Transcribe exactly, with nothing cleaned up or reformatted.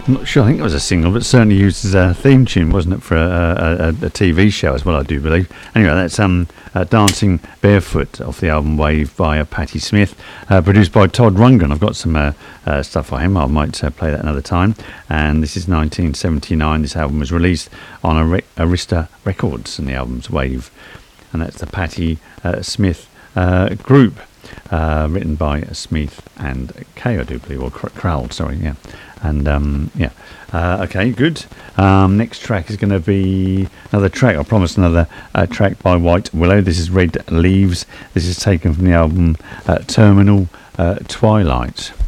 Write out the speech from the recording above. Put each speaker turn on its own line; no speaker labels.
I'm not sure. I think it was a single, but certainly used as a theme tune, wasn't it, for a, a, a T V show as well, I do believe. Anyway, that's um, uh, Dancing Barefoot off the album Wave by uh, Patti Smith, uh, produced by Todd Rundgren. I've got some uh, uh, stuff for him. I might uh, play that another time. And this is nineteen seventy-nine. This album was released on Ar- Arista Records, and the album's Wave. And that's the Patti uh, Smith uh, group, uh, written by Smith and Kay, I do believe, or Crowell, sorry, yeah. And um, yeah, uh, okay, good. Um, next track is going to be another track. I promised another uh, track by White Willow. This is Red Leaves. This is taken from the album uh, Terminal uh, Twilight.